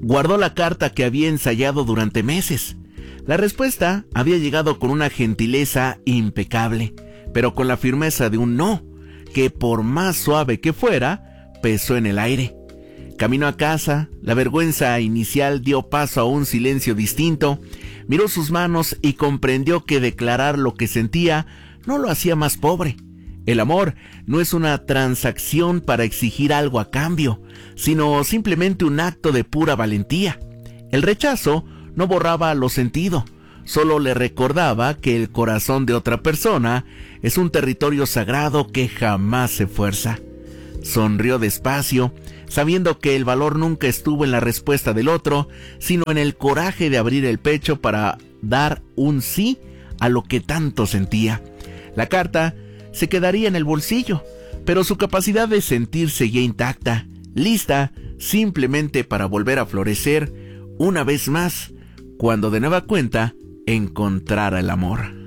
Guardó la carta que había ensayado durante meses. La respuesta había llegado con una gentileza impecable, pero con la firmeza de un no, que por más suave que fuera, pesó en el aire. Camino a casa, la vergüenza inicial dio paso a un silencio distinto. Miró sus manos y comprendió que declarar lo que sentía no lo hacía más pobre. El amor no es una transacción para exigir algo a cambio, sino simplemente un acto de pura valentía. El rechazo no borraba lo sentido, solo le recordaba que el corazón de otra persona es un territorio sagrado que jamás se fuerza. Sonrió despacio, sabiendo que el valor nunca estuvo en la respuesta del otro, sino en el coraje de abrir el pecho para dar un sí a lo que tanto sentía. La carta se quedaría en el bolsillo, pero su capacidad de sentir seguía intacta, lista simplemente para volver a florecer una vez más, cuando de nueva cuenta encontrara el amor.